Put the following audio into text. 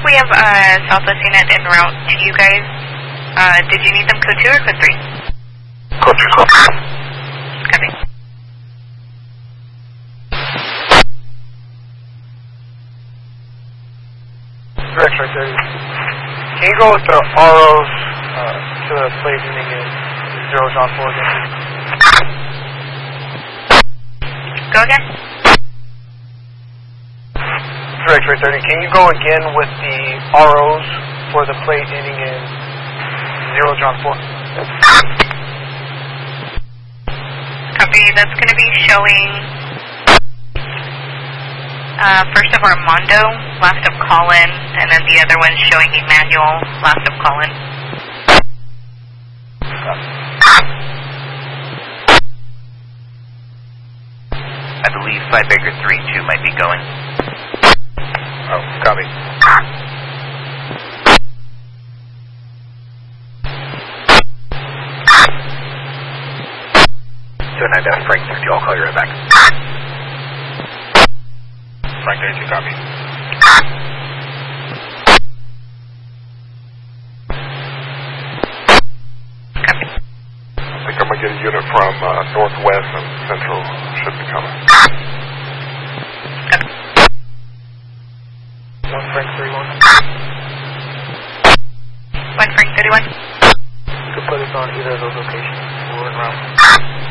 we have Southwest unit en route to you guys. Did you need them code 2 or code 3? Code 2, code 3. Copy. Direct right there. Can you go with the ROs to the plate ending in 0 John 4 again? Go again? Direct right there. Can you go again with the ROs for the plate ending in 0 John 4? Copy. That's going to be showing first of Armando, last of Colin, and then the other one's showing Emmanuel, last of Colin. I believe Flybaker 3-2 might be going. Oh, copy. So now that's Frank 32, I'll call you right back. Frank 32, copy. Copy. I think I'm going to get a unit from northwest and central. Should be coming. Copy. 1 Frank 31. 1 Frank 31. You can put us on either of those locations.